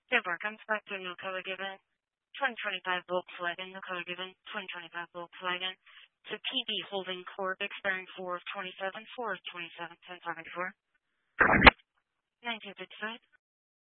Denver comes back to no color given. 2025 Volkswagen, no color given. 2025 Volkswagen. To PB Holding Corp. Expiring 4 of 27, 4 of 27, 1074. 1955.